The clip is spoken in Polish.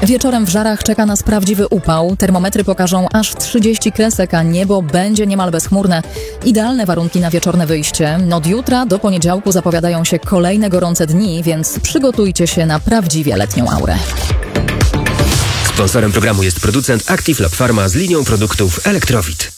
Wieczorem w Żarach czeka nas prawdziwy upał. Termometry pokażą aż 30 kresek, a niebo będzie niemal bezchmurne. Idealne warunki na wieczorne wyjście. Od jutra do poniedziałku zapowiadają się kolejne gorące dni, więc przygotujcie się na prawdziwie letnią aurę. Sponsorem programu jest producent Active Lab Pharma z linią produktów Elektrowit.